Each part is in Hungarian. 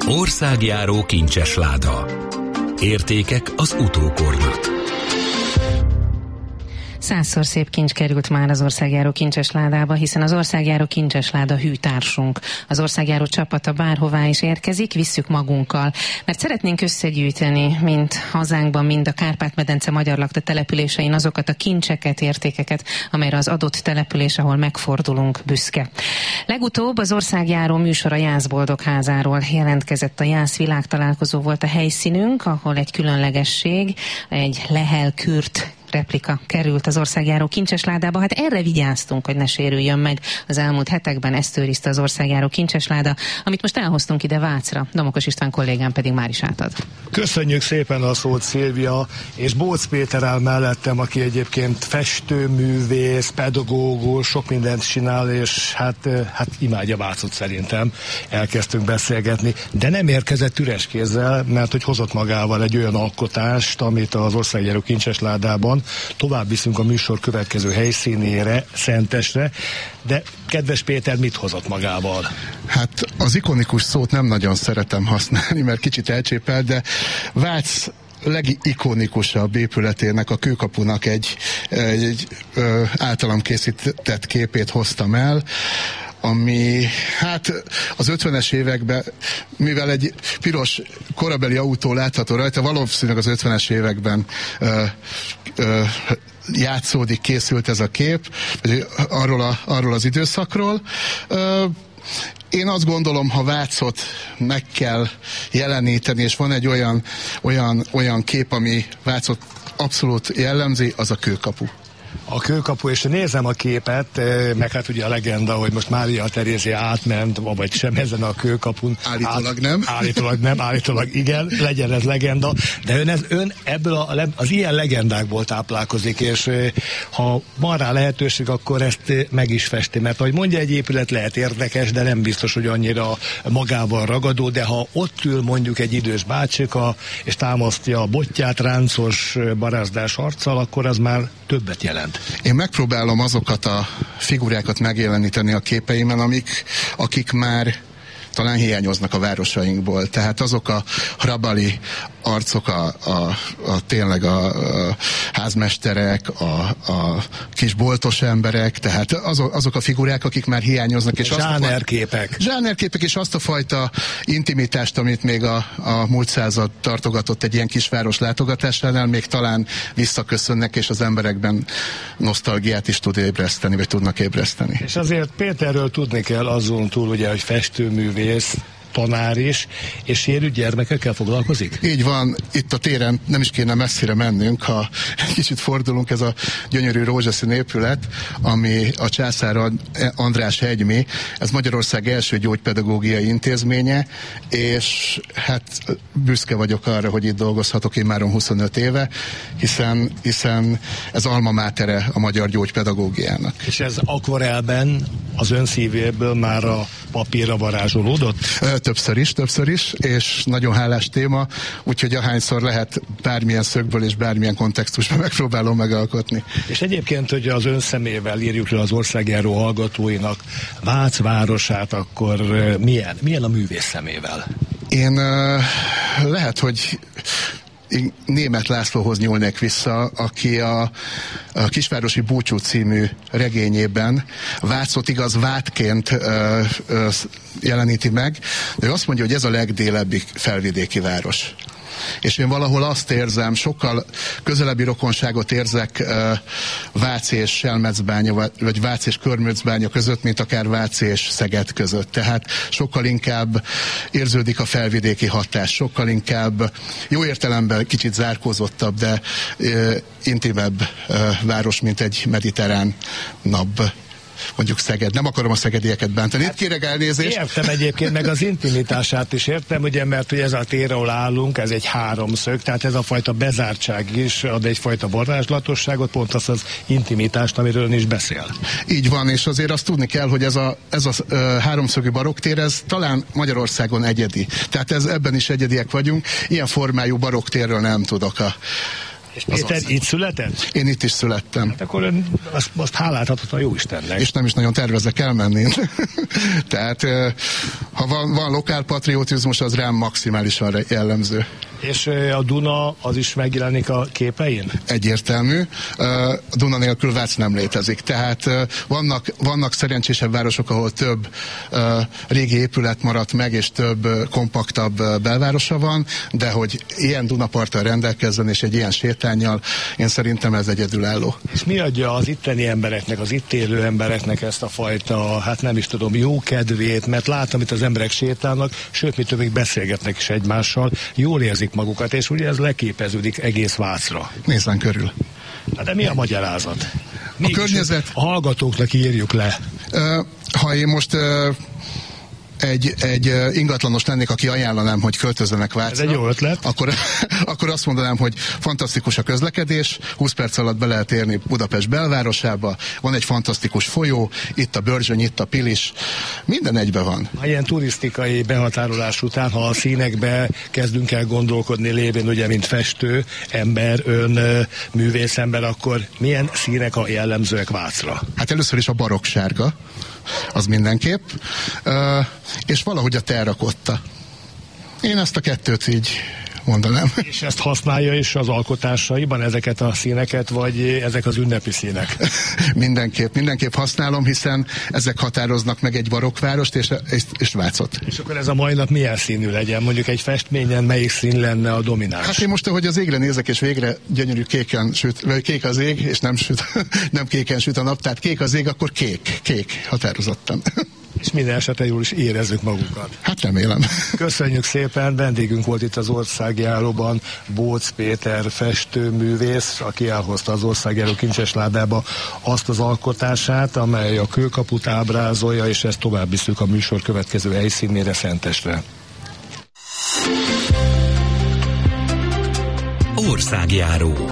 Országjáró kincsesláda. Értékek az utókornak. 100-szor szép kincs került már az országjáró kincsesládába, hiszen az országjáró kincsesláda hűtársunk. Az országjáró csapata bárhová is érkezik, visszük magunkkal, mert szeretnénk összegyűjteni mind hazánkban, mind a Kárpát-medence magyar lakta településein azokat a kincseket, értékeket, amelyre az adott település, ahol megfordulunk, büszke. Legutóbb az országjáró műsor a Jász-Boldogházáról jelentkezett. A Jász világtalálkozó volt a helyszínünk, ahol egy különlegesség, egy Lehel Kürt replika került az országjáró kincsesládába. Hát erre vigyáztunk, hogy ne sérüljön meg. Az elmúlt hetekben ezt őrizte az országjáró kincsesláda, amit most elhoztunk ide Vácra. Domokos István kollégám pedig már is átad. Köszönjük szépen a szót, Szilvia, és Bóc Péter áll mellettem, aki egyébként festőművész, pedagógus, sok mindent csinál, és hát imádja Vácot szerintem. Elkezdtünk beszélgetni, de nem érkezett üres kézzel, mert hogy hozott magával egy olyan alkotást, amit az országjáró kincsesládában tovább viszünk a műsor következő helyszínére, Szentesre, de kedves Péter, mit hozott magával? Hát az ikonikus szót nem nagyon szeretem használni, mert kicsit elcsépel, de Vác legikonikusabb épületének, a Kőkapunak egy általam készített képét hoztam el, ami hát az 50-es években, mivel egy piros korabeli autó látható rajta, valószínűleg az 50-es években játszódik, készült ez a kép, arról az időszakról. Én azt gondolom, ha Vácot meg kell jeleníteni, és van egy olyan kép, ami Vácot abszolút jellemzi, az a Kőkapu. A Kőkapu, és nézem a képet, meg hát ugye a legenda, hogy most Mária Terézia átment, vagy sem ezen a Kőkapun. Állítólag nem. Állítólag igen, legyen ez legenda, de ön ebből az ilyen legendákból táplálkozik, és ha van rá lehetőség, akkor ezt meg is festi, mert ahogy mondja, egy épület lehet érdekes, de nem biztos, hogy annyira magával ragadó, de ha ott ül mondjuk egy idős bácsika, és támasztja a botját ráncos, barázdás arccal, akkor az már többet jelent. Én megpróbálom azokat a figurákat megjeleníteni a képeimen, akik már talán hiányoznak a városainkból. Tehát azok a hrabali arcok, tényleg a házmesterek, a kis boltos emberek, tehát azok a figurák, akik már hiányoznak. És zsánerképek, és azt a fajta intimitást, amit még a múlt század tartogatott egy ilyen kisváros látogatásánál, még talán visszaköszönnek, és az emberekben nosztalgiát is tud ébreszteni, vagy tudnak ébreszteni. És azért Péterről tudni kell azon túl, ugye, hogy festőművész, tanár is, és sérült gyermekekkel foglalkozik? Így van, itt a téren nem is kéne messzire mennünk, ha egy kicsit fordulunk, ez a gyönyörű rózsaszín épület, ami a Császár András hegymé, ez Magyarország első gyógypedagógiai intézménye, és hát büszke vagyok arra, hogy itt dolgozhatok én máron 25 éve, hiszen ez alma mátere a magyar gyógypedagógiának. És ez akvarelben az ön szívéből már a papírra varázsolódott? Többször is, és nagyon hálás téma, úgyhogy ahányszor lehet bármilyen szögből és bármilyen kontextusban megpróbálom megalkotni. És egyébként, hogy az ön szemével írjuk le az országjáró hallgatóinak Vác városát, akkor milyen a művész szemével? Én lehet, hogy Németh Lászlóhoz nyúlnék vissza, aki a Kisvárosi Búcsú című regényében Vácot igaz vádként jeleníti meg, de ő azt mondja, hogy ez a legdélebbi felvidéki város. És én valahol azt érzem, sokkal közelebbi rokonságot érzek Vác és Selmecbánya, vagy Vác és Körmöcbánya között, mint akár Vác és Szeged között. Tehát sokkal inkább érződik a felvidéki hatás, sokkal inkább jó értelemben kicsit zárkózottabb, de intimebb város, mint egy mediterrán nap. Mondjuk Szeged. Nem akarom a szegedieket bántani. Itt kérek elnézést. Értem egyébként, meg az intimitását is értem, ugye, mert hogy ez a tér, ahol állunk, ez egy háromszög, tehát ez a fajta bezártság is ad egyfajta varázslatosságot, pont az intimitást, amiről ön is beszél. Így van, és azért azt tudni kell, hogy ez a háromszögű barokktér, ez talán Magyarországon egyedi. Tehát ebben is egyediek vagyunk. Ilyen formájú barokktérről nem tudok És Péter itt született? Én itt is születtem. Hát akkor azt hálát adhat a Jóistennek. És nem is nagyon tervezek elmenni. Tehát ha van lokálpatriotizmus, az rám maximálisan jellemző. És a Duna az is megjelenik a képein? Egyértelmű. A Duna nélkül Vác nem létezik. Tehát vannak szerencsésebb városok, ahol több régi épület maradt meg, és több kompaktabb belvárosa van, de hogy ilyen Dunaparttal rendelkezzen, és egy ilyen sétánnyal, én szerintem ez egyedülálló. És mi adja az itteni embereknek, az itt élő embereknek ezt a fajta, hát nem is tudom, jó kedvét, mert látom, itt az emberek sétálnak, sőt, mi többig beszélgetnek is egymással, jól érzik magukat, és ugye ez leképeződik egész Vácra. Nézzen körül. De mi a magyarázat? A környezet... A hallgatóknak írjuk le. Ha én most egy ingatlanos lennék, aki ajánlanám, hogy költözzenek Vácra. Ez egy jó ötlet. Akkor azt mondanám, hogy fantasztikus a közlekedés, 20 perc alatt be lehet érni Budapest belvárosába, van egy fantasztikus folyó, itt a Börzsöny, itt a Pilis, minden egybe van. Ilyen turisztikai behatárolás után, ha a színekbe kezdünk el gondolkodni lévén, ugye, mint festő, ember, ön, művész ember, akkor milyen színek a jellemzőek Vácra? Hát először is a barokkssárga, az mindenképp, és valahogy a terrakotta. Én ezt a kettőt így mondanám. És ezt használja is az alkotásaiban, ezeket a színeket, vagy ezek az ünnepi színek? Mindenképp használom, hiszen ezek határoznak meg egy barokkvárost és Vácot. És akkor ez a mai nap milyen színű legyen? Mondjuk egy festményen melyik szín lenne a domináns? Hát én most, ahogy az égre nézek, és végre gyönyörű kéken süt, vagy kék az ég, és nem kéken süt a nap, tehát kék az ég, akkor kék határozottan. És minden esetre jól is érezzük magunkat. Hát remélem. Köszönjük szépen, vendégünk volt itt az Országjáróban Bóc Péter festőművész, aki elhozta az Országjáró kincsesládába azt az alkotását, amely a kőkaput ábrázolja, és ezt tovább visszük a műsor következő helyszínére, Szentestre. Országjáró.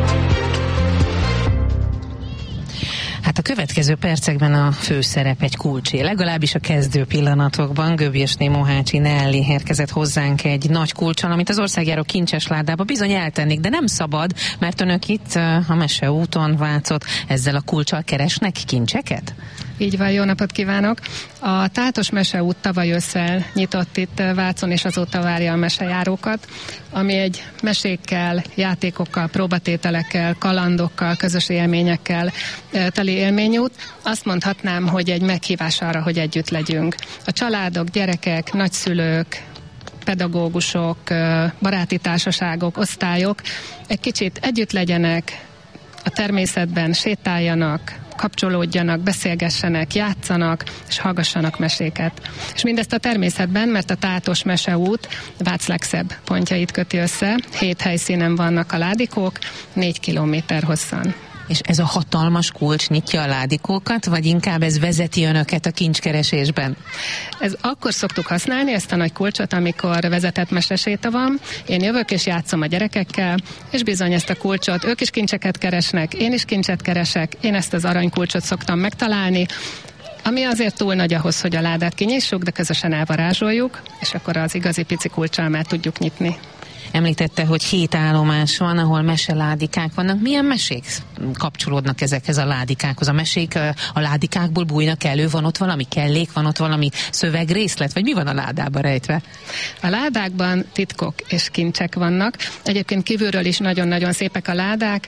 Hát a következő percekben a főszerep egy kulcsé, legalábbis a kezdő pillanatokban. Göbjesné Mohácsi Nelly érkezett hozzánk egy nagy kulccsal, amit az Országjáró kincsesládába bizony eltennék, de nem szabad, mert önök itt a Meseúton Vácot ezzel a kulccsal keresnek kincseket? Így van, jó napot kívánok! A Tátos Meseút tavaly ősszel nyitott itt Vácon, és azóta várja a mesejárókat, ami egy mesékkel, játékokkal, próbatételekkel, kalandokkal, közös élményekkel teli élményút. Azt mondhatnám, hogy egy meghívás arra, hogy együtt legyünk. A családok, gyerekek, nagyszülők, pedagógusok, baráti társaságok, osztályok egy kicsit együtt legyenek, a természetben sétáljanak, kapcsolódjanak, beszélgessenek, játszanak, és hallgassanak meséket. És mindezt a természetben, mert a Tátos Meseút Vác legszebb pontjait köti össze. 7 helyszínen vannak a ládikók, 4 kilométer hosszan. És ez a hatalmas kulcs nyitja a ládikókat, vagy inkább ez vezeti önöket a kincskeresésben? Ez akkor szoktuk használni, ezt a nagy kulcsot, amikor vezetett meseséta van. Én jövök és játszom a gyerekekkel, és bizony ezt a kulcsot, ők is kincseket keresnek, én is kincset keresek, én ezt az aranykulcsot szoktam megtalálni, ami azért túl nagy ahhoz, hogy a ládát kinyissuk, de közösen elvarázsoljuk, és akkor az igazi pici kulccsal már tudjuk nyitni. Említette, hogy 7 állomás van, ahol meseládikák vannak. Milyen mesék kapcsolódnak ezekhez a ládikákhoz? A mesék a ládikákból bújnak elő? Van ott valami kellék? Van ott valami szövegrészlet? Vagy mi van a ládában rejtve? A ládákban titkok és kincsek vannak. Egyébként kívülről is nagyon-nagyon szépek a ládák.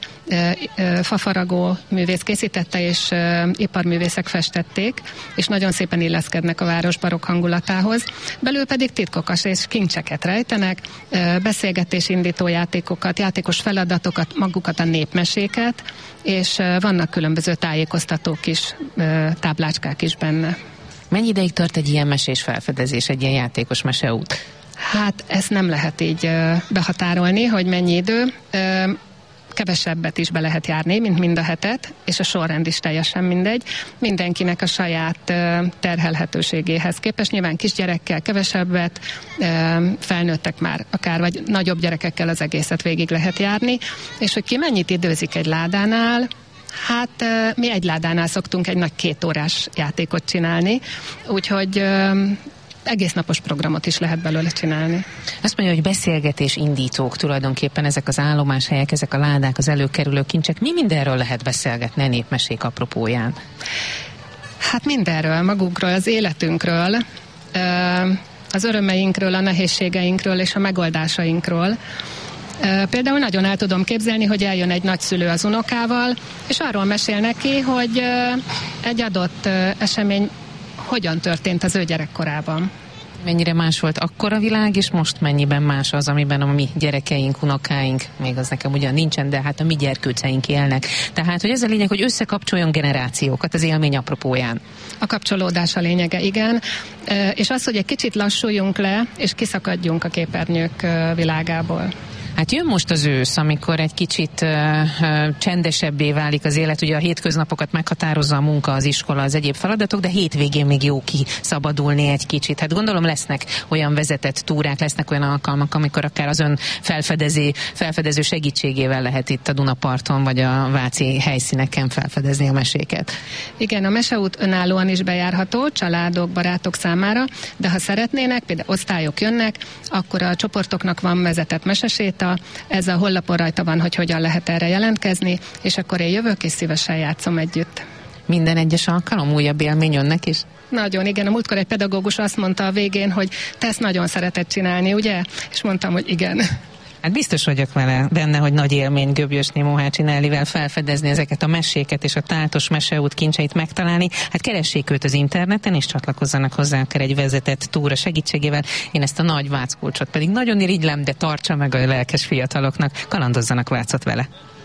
Fafaragó művész készítette, és iparművészek festették, és nagyon szépen illeszkednek a város barokk hangulatához. Belül pedig titkokas és kincseket rejtenek, beszélgetésindító játékokat, játékos feladatokat, magukat a népmeséket, és vannak különböző tájékoztatók is, táblácskák is benne. Mennyi ideig tart egy ilyen mesés felfedezés, egy ilyen játékos meseút? Hát ezt nem lehet így behatárolni, hogy mennyi idő. Kevesebbet is be lehet járni, mint mind a hetet, és a sorrend is teljesen mindegy. Mindenkinek a saját terhelhetőségéhez képest. Nyilván kisgyerekkel kevesebbet, felnőttek már akár, vagy nagyobb gyerekekkel az egészet végig lehet járni. És hogy ki mennyit időzik egy ládánál, hát mi egy ládánál szoktunk egy nagy 2 órás játékot csinálni, úgyhogy egész napos programot is lehet belőle csinálni. Azt mondja, hogy beszélgetés indítók tulajdonképpen ezek az állomáshelyek, ezek a ládák, az előkerülő kincsek. Mi mindenről lehet beszélgetni a népmesék apropóján? Hát mindenről, magunkról, az életünkről, az örömeinkről, a nehézségeinkről és a megoldásainkról. Például nagyon el tudom képzelni, hogy eljön egy nagyszülő az unokával, és arról mesél neki, hogy egy adott esemény hogyan történt az ő gyerekkorában. Mennyire más volt akkor a világ, és most mennyiben más az, amiben a mi gyerekeink, unokáink, még az nekem ugyan nincsen, de hát a mi gyerkőceink élnek. Tehát, hogy ez a lényeg, hogy összekapcsoljon generációkat az élmény apropóján. A kapcsolódás a lényege, igen. És az, hogy egy kicsit lassuljunk le, és kiszakadjunk a képernyők világából. Hát jön most az ősz, amikor egy kicsit csendesebbé válik az élet, ugye a hétköznapokat meghatározza a munka, az iskola, az egyéb feladatok, de hétvégén még jó kiszabadulni egy kicsit. Hát gondolom lesznek olyan vezetett túrák, lesznek olyan alkalmak, amikor akár az ön felfedező segítségével lehet itt a Dunaparton, vagy a váci helyszíneken felfedezni a meséket. Igen, a meseút önállóan is bejárható, családok, barátok számára, de ha szeretnének, például osztályok jönnek, akkor a csoportoknak van vezetett meseséta, ez a honlapon rajta van, hogy hogyan lehet erre jelentkezni, és akkor én jövök, és szívesen játszom együtt. Minden egyes alkalom újabb élmény önnek is? Nagyon, igen. A múltkor egy pedagógus azt mondta a végén, hogy te ezt nagyon szereted csinálni, ugye? És mondtam, hogy igen. Hát biztos vagyok benne, hogy nagy élmény Göbjösné Mohácsi Nellivel felfedezni ezeket a meséket és a Tátos Meseút kincseit megtalálni. Hát keressék őt az interneten, és csatlakozzanak hozzá akár egy vezetett túra segítségével. Én ezt a nagy váckulcsot pedig nagyon irigylem, de tartsa meg a lelkes fiataloknak. Kalandozzanak Vácot vele.